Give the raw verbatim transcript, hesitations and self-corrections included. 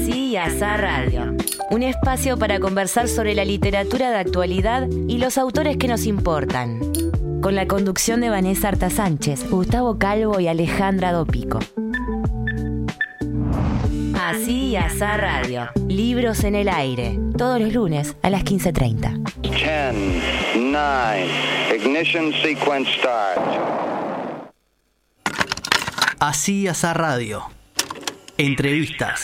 Así y Asá Radio. Un espacio para conversar sobre la literatura de actualidad y los autores que nos importan. Con la conducción de Vanessa Arta Sánchez, Gustavo Calvo y Alejandra Dopico. Así y Asá Radio. Libros en el aire. Todos los lunes a las quince treinta. diez, nueve, ignition sequence start. Así y Asá Radio. Entrevistas.